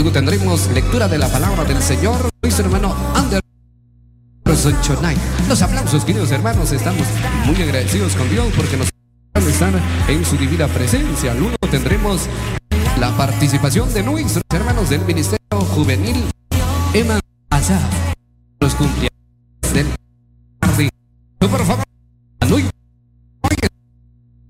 Luego tendremos lectura de la palabra del Señor, nuestro hermano Anderson Chonay. Los aplausos, queridos hermanos, estamos muy agradecidos con Dios porque nos están en su divina presencia. Luego tendremos la participación de nuestros hermanos del Ministerio Juvenil Emma Azar. Los cumpleaños.